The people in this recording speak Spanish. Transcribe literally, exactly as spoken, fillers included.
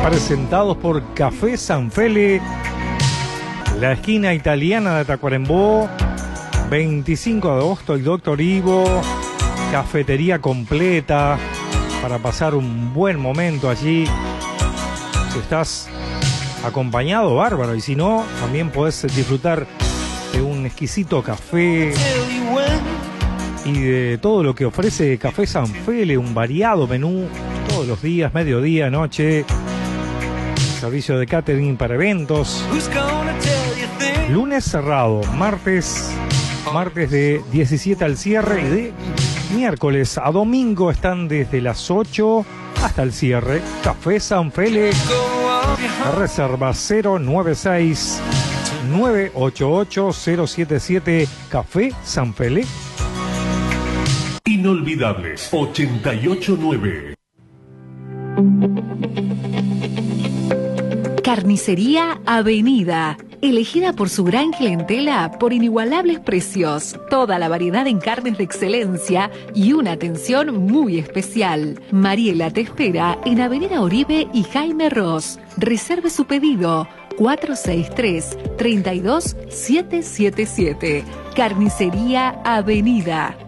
presentados por Café San Fele, la esquina italiana de Tacuarembó, veinticinco de agosto, el Doctor Ivo, cafetería completa para pasar un buen momento allí. Si estás acompañado, bárbaro, y si no, también podés disfrutar de un exquisito café y de todo lo que ofrece Café San Fele, un variado menú todos los días, mediodía, noche, servicio de catering para eventos. Lunes cerrado, martes, martes de diecisiete al cierre, y de miércoles a domingo están desde las ocho hasta el cierre. Café San Fele. Reserva cero nueve seis, nueve ocho ocho, cero siete siete. Café San Fele. Inolvidables ochenta y ocho nueve. Carnicería Avenida, elegida por su gran clientela por inigualables precios, toda la variedad en carnes de excelencia y una atención muy especial. Mariela te espera en Avenida Oribe y Jaime Ross. Reserve su pedido cuatro seis tres, tres dos siete siete siete. Carnicería Avenida.